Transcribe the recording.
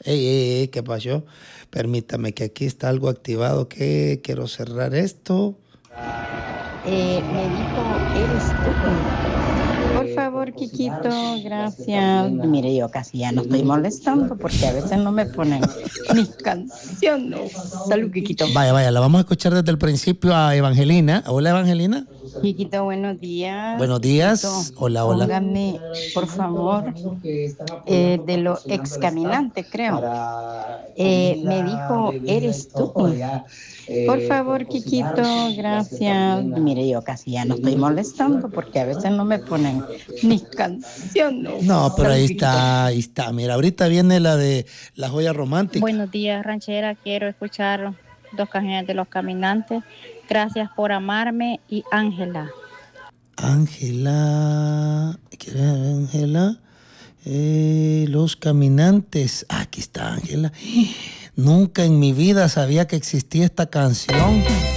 ¿Qué pasó? Permítame que aquí está algo activado que quiero cerrar esto. Me dijo, eres tú. Por favor, Quiquito, gracias. Mire, yo casi ya no estoy molestando porque a veces no me ponen mis canciones. Salud, Quiquito. Vaya, la vamos a escuchar desde el principio a Evangelina. Hola, Evangelina. Quiquito, buenos días. Buenos días. Quiquito, Hola. póngame, por favor, de lo excaminante, creo. Me dijo, eres tú. Por favor, Quiquito, gracias. Mire, yo casi ya no estoy molestando porque a veces no me ponen mis canciones. No, pero Salud, ahí Quiquito. está. Mira, ahorita viene la de La Joya Romántica. Buenos días, ranchera. Quiero escuchar dos canciones de Los Caminantes. Gracias por amarme y Ángela. Ángela. Los Caminantes. Aquí está Ángela. Nunca en mi vida sabía que existía esta canción.